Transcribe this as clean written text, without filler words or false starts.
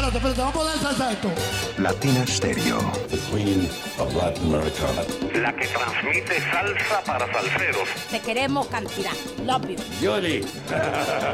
espérate, vamos a dar salsa a esto. Latina Stereo. The Queen of Latin America. La que transmite salsa para salseros. Te queremos cantidad. Love you. Yoli.